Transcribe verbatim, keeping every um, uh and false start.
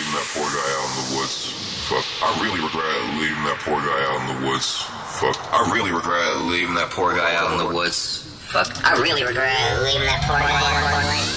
leaving that poor guy out in the woods. Fuck. I really regret leaving that poor guy out in the woods. Fuck. I really regret leaving that poor guy out in the woods. Fuck. I really regret leaving that poor guy out in the woods.